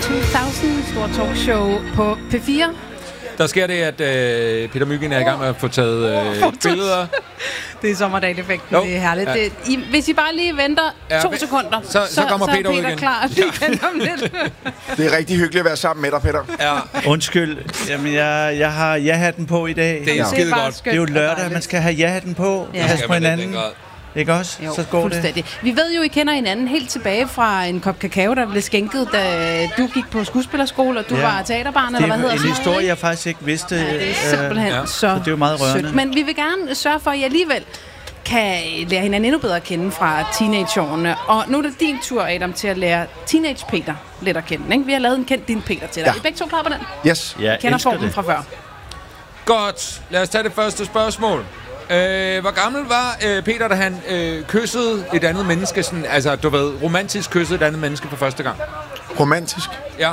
2000, stor talkshow på P4. Der sker det, at Peter Mygind er i gang med at få taget billeder. Det er sommerdagseffekten, det er herligt. Ja. Hvis I bare lige venter 2 sekunder, så kommer Peter ud igen. Klar igen om lidt. Det er rigtig hyggeligt at være sammen med dig, Peter. Ja. Undskyld, jamen jeg har ja-hatten på i dag. Det er skide godt. Det er jo lørdag, man skal have ja-hatten på. Ja. Pas på hinanden. Ikke også? Jo, så går det. Vi ved jo, I kender hinanden helt tilbage fra en kop kakao, der blev skænket, da du gik på skuespillerskole, og du var teaterbarn, eller hvad hedder det? Det er en historie, jeg faktisk ikke vidste. Ja, det er simpelthen så det er jo meget rørende. sødt. Men vi vil gerne sørge for, at I alligevel kan lære hinanden endnu bedre at kende fra teenageårene. Og nu er det din tur, Adam, til at lære Teenage-Peter lidt at kende. Ikke? Vi har lavet en kendt din Peter til dig. Er I begge to klar på den? Yes. Jeg kender formen fra før. Godt. Lad os tage det første spørgsmål. Hvor gammel var Peter, da han kyssede et andet menneske, sådan, altså du ved, romantisk kyssede et andet menneske for første gang? Romantisk? Ja.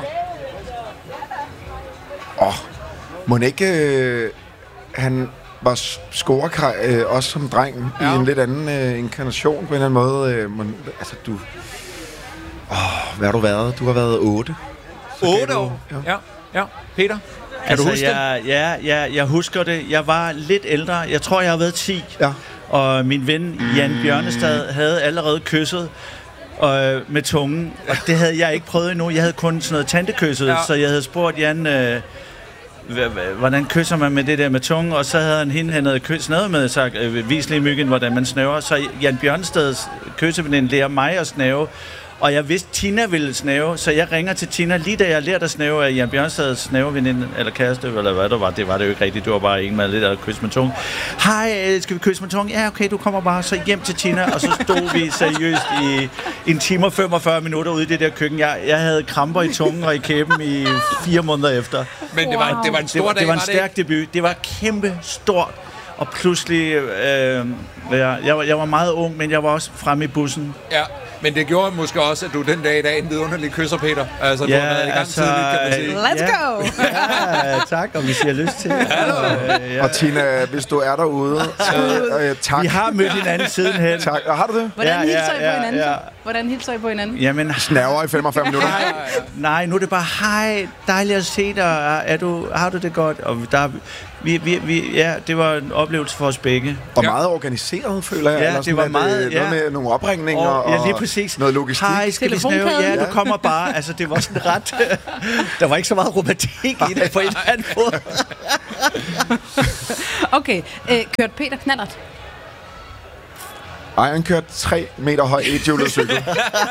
Må ikke han var scorekaj også som dreng i en lidt anden inkarnation på en eller anden måde. Altså du... hvad har du været? Du har været 8. 8 år? Ja. Peter? Kan du huske det? Jeg husker det. Jeg var lidt ældre. Jeg tror, jeg har været 10. Ja. Og min ven Jan Bjørnestad havde allerede kysset med tungen. Og det havde jeg ikke prøvet endnu. Jeg havde kun sådan noget tantekysset. Så jeg havde spurgt Jan, hvordan kysser man med det der med tungen? Og så havde han havde snævet med sagt, vis lige Myggen, hvordan man snæver. Så Jan Bjørnestads kysseveninde lærer mig at snæve. Og jeg vidste, Tina ville snæve, så jeg ringer til Tina, lige da jeg lærte at snæve af Jan Bjørnstads snæveveninde, eller kæreste, eller hvad det var. Det var det jo ikke rigtigt, det var bare en med lidt at kysse med tunge. Hej, skal vi kysse med tunge? Ja, okay, du kommer bare så hjem til Tina, og så stod vi seriøst i 1 time og 45 minutter ude i det der køkken. Jeg havde kramper i tungen og i kæben i 4 måneder efter. Men det var en stor dag, det var en stærk debut. Det var kæmpe stort. Og pludselig, jeg var meget ung, men jeg var også fremme i bussen. Ja. Men det gjorde måske også, at du den dag i dag en vidunderlig kysser, Peter. Altså, du har været i gang tidligt, kan man sige. Let's go! Ja, tak, og hvis I har lyst til det. Og Tina, hvis du er derude, tak. Vi har mødt hinanden sidenhen. Tak. Har du det? Hvordan hilser I på hinanden? Ja. Hvordan hilser I på hinanden? Jamen, snæver i 45 minutter. Nej, nu er det bare, hej, dejligt at se dig. Har du det godt? Og der, det var en oplevelse for os begge. Og meget organiseret, føler jeg. Ja, det var meget, noget med nogle opringninger og lige præcis. Noget logistik. Hej, skal vi snæve? Ja, du kommer bare. Altså, det var sådan ret... der var ikke så meget romantik i det på en eller anden måde. Okay, kørte Peter knallert? Ej, han kørte 3 meter høj ethjulet cykel.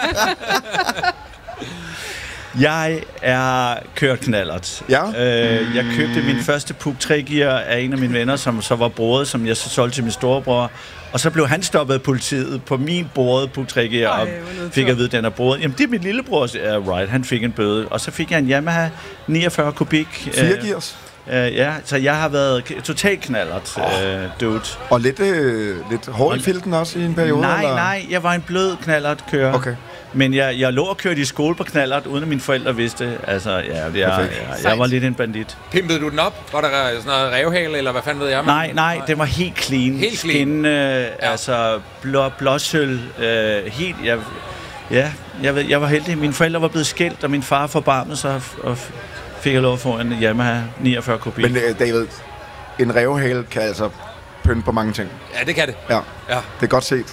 Jeg er kørt knallert. Ja. Jeg købte min første Puch 3-gear af en af mine venner, som så var brodet, som jeg så solgte til min storebror. Og så blev han stoppet af politiet på min brode Puch 3-gear, og fik at vide, at den er brodet. Jamen, det er min lillebror, right, han fik en bøde. Og så fik jeg en Yamaha 49 kubik. 4 gears? Ja, så jeg har været totalt knallert, dude. Og lidt hård i filten også i en periode? Nej, jeg var en blød knallert kører. Okay. Men jeg lå og kørte i skole på knallert, uden at mine forældre vidste. Altså, jeg var lidt en bandit. Pimpede du den op? Var der sådan noget revhale, eller hvad fanden ved jeg? Nej, den var helt clean. Helt clean? Altså, blåsøl. Helt... Jeg var heldig. Mine forældre var blevet skilt, og min far forbarmede sig, og fik jeg lov at få en Yamaha 49 kubik. Men David, en revhale kan altså pynte på mange ting. Ja, det kan det. Ja. Det er godt set.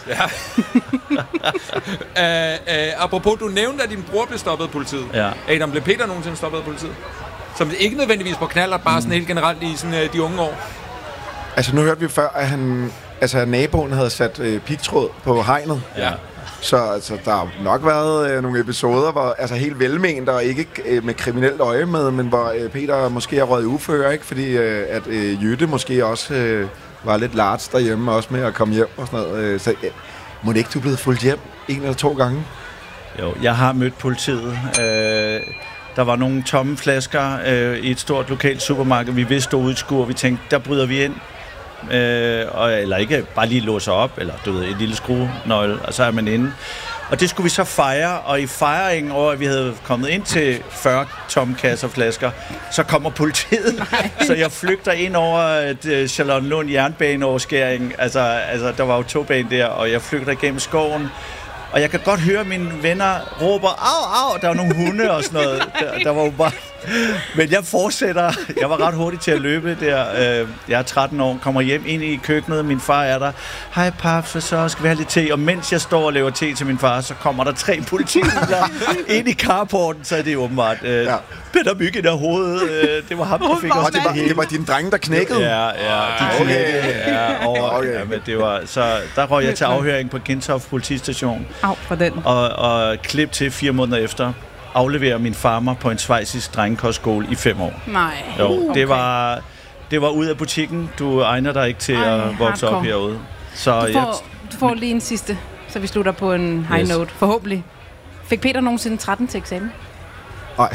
Ja. Apropos, du nævnte, at din bror blev stoppet af politiet. Ja. Adam, blev Peter nogensinde stoppet af politiet? Som ikke nødvendigvis på knallert, bare sådan helt generelt i sådan, de unge år. Altså, nu hørte vi før, at naboen havde sat pigtråd på hegnet. Ja. Så altså, der har nok været nogle episoder, hvor altså helt velment og ikke med kriminelt øje med, men hvor Peter måske har røget uføre, ikke? Fordi at Jytte måske også var lidt large derhjemme, også med at komme hjem og sådan noget. Så må det ikke, du er blevet fulgt hjem 1 eller 2 gange? Jo, jeg har mødt politiet. Der var nogle tomme flasker i et stort lokalt supermarked. Vi vidste ude i et skur, vi tænkte, der bryder vi ind. Eller ikke bare lige låse op, eller du ved, et lille skruenøgle, og så er man inde. Og det skulle vi så fejre, og i fejringen over, at vi havde kommet ind til 40 tomme kasser flasker, så kommer politiet. Nej. Så jeg flygter ind over et Charlottenlund jernbaneoverskæring. Altså, der var jo 2 baner der, og jeg flygter igennem skoven. Og jeg kan godt høre, at mine venner råber, au, au, der var nogle hunde og sådan noget. Der var jo bare... Men jeg fortsætter. Jeg var ret hurtig til at løbe der. Jeg er 13 år, kommer hjem ind i køkkenet, min far er der. Hej pap, så skal vi have lidt te. Og mens jeg står og laver te til min far, så kommer der 3 politibiler ind i carporten, så er det åbenbart Peter Mygind der hovedet. Det var ham, der fik os til det hele. Det var dine drenge, der knækkede? Ja, de knækkede. Ja, men det var, så der røg jeg til afhøring på Gentofte politistation. Au, for den. Og klip til 4 måneder efter. Afleverer min farmer på en schweizisk drengekostskole i 5 år. Nej. Jo, Okay. det var ud af butikken. Du egner dig ikke til at vokse op herude. Så Du får lige en sidste, så vi slutter på en high note. Forhåbentlig. Fik Peter nogensinde 13 til eksamen? Nej.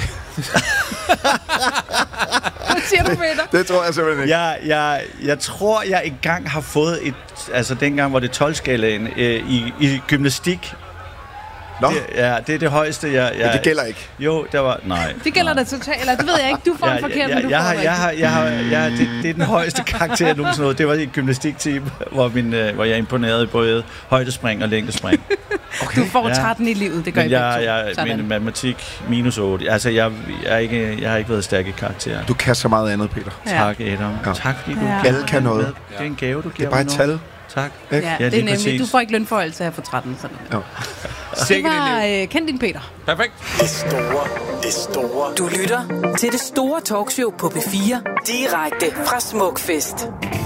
Hvad siger du, Peter? Det tror jeg simpelthen ikke. Jeg tror, jeg engang har fået altså dengang var det 12-skalaen i gymnastik. Nå. Det er det højeste, jeg... Men det gælder ikke. Jo, der var... Nej. Det gælder da totalt. Eller det ved jeg ikke. Du får en forkert, men du får det er den højeste karakter, jeg nogensinde nåede. Det var i et gymnastikteam, hvor jeg imponerede både højdespring og længdespring. Okay. Du får 13 i livet, det gør jeg min matematik minus 8. Altså, jeg har ikke været stærk i karakter. Du kan så meget andet, Peter. Tak, Adam. Ja. Tak, fordi du Alle kan noget. Det er en gave, du giver mig. Det er bare et tal. Tak. Ja, det er nemlig. Præcis. Du får ikke lønforholdelse af for 13. Sådan. Ja. Det var Kend din Peter. Perfekt. Det store. Du lytter til det store talkshow på P4. Direkte fra Smukfest.